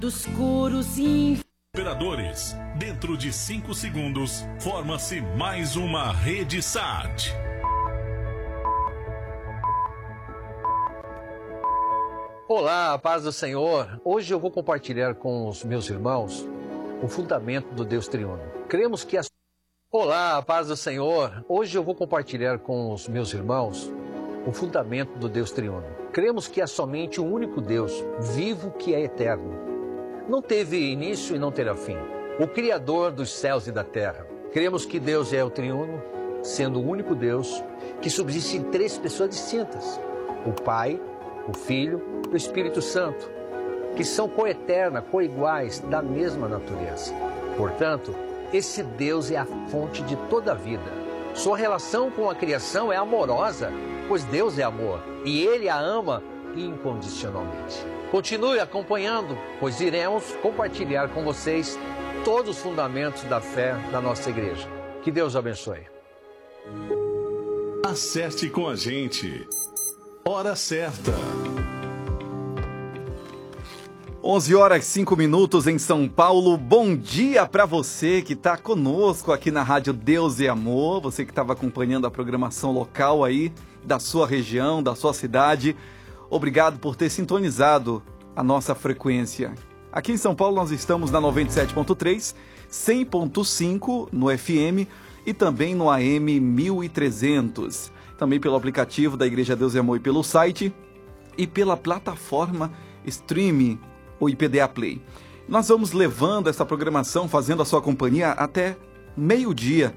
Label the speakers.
Speaker 1: Dos coros e
Speaker 2: Operadores, dentro de 5 segundos, forma-se mais uma Rede Sat.
Speaker 3: Olá, paz do Senhor. Hoje eu vou compartilhar com os meus irmãos o fundamento do Deus triuno. Cremos que Olá, paz do Senhor. Hoje eu vou compartilhar com os meus irmãos o fundamento do Deus triuno. Cremos que há somente um único Deus, vivo, que é eterno. Não teve início e não terá fim. O Criador dos céus e da terra. Cremos que Deus é o triuno, sendo o único Deus que subsiste em 3 pessoas distintas. O Pai, o Filho e o Espírito Santo, que são coeterna, coiguais, da mesma natureza. Portanto, esse Deus é a fonte de toda a vida. Sua relação com a criação é amorosa, pois Deus é amor e Ele a ama incondicionalmente. Continue acompanhando, pois iremos compartilhar com vocês todos os fundamentos da fé da nossa igreja. Que Deus abençoe.
Speaker 2: Acerte com a gente. Hora certa.
Speaker 4: 11h05 em São Paulo. Bom dia para você que está conosco aqui na Rádio Deus e Amor. Você que estava acompanhando a programação local aí da sua região, da sua cidade. Obrigado por ter sintonizado a nossa frequência. Aqui em São Paulo nós estamos na 97.3, 100.5 no FM e também no AM 1300. Também pelo aplicativo da Igreja Deus e Amor e pelo site e pela plataforma Stream, o IPDA Play. Nós vamos levando essa programação, fazendo a sua companhia até meio-dia.